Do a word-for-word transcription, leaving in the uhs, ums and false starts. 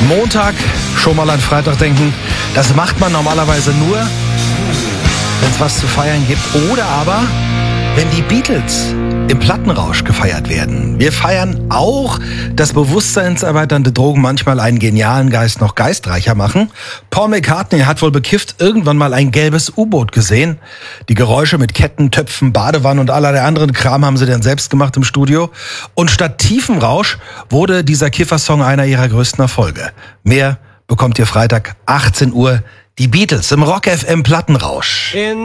Montag schon mal an Freitag denken. Das macht man normalerweise nur, wenn es was zu feiern gibt. Oder aber, wenn die Beatles im Plattenrausch gefeiert werden. Wir feiern auch, dass bewusstseinserweiternde Drogen manchmal einen genialen Geist noch geistreicher machen. Paul McCartney hat wohl bekifft irgendwann mal ein gelbes U-Boot gesehen. Die Geräusche mit Ketten, Töpfen, Badewannen und allerlei anderen Kram haben sie dann selbst gemacht im Studio. Und statt Tiefenrausch wurde dieser Kiffer-Song einer ihrer größten Erfolge. Mehr bekommt ihr Freitag achtzehn Uhr. Die Beatles im Rock F M Plattenrausch. In